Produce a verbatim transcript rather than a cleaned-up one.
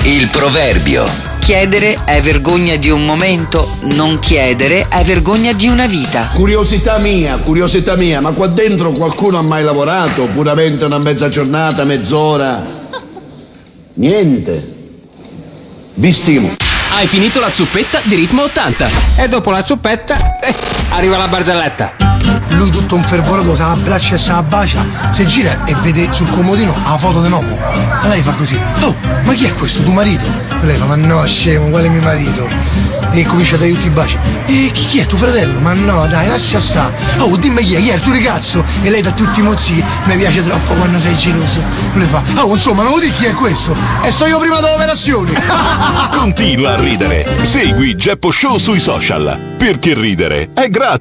Il proverbio. Chiedere è vergogna di un momento, non chiedere è vergogna di una vita. Curiosità mia, curiosità mia, ma qua dentro qualcuno ha mai lavorato? Puramente una mezza giornata, mezz'ora? Niente. Vi stimo. Hai finito la zuppetta di Ritmo ottanta. E dopo la zuppetta eh, arriva la barzelletta. Lui tutto un fervoroso, sa abbraccia e sa bacia, si gira e vede sul comodino la foto di nuovo. E lei fa così: oh, ma chi è questo, tuo marito? E lei fa: ma no, scemo, quale mio marito? E comincia a dare tutti i baci. E chi, chi è, tuo fratello? Ma no, dai, lascia sta. Oh, dimmi chi è, chi è il tuo ragazzo? E lei da tutti i mozzi: mi piace troppo quando sei geloso. E lei fa: oh, insomma, non lo dici chi è questo? E so io prima dell'operazione. Continua a ridere. Segui Geppo Show sui social, perché ridere è gratis.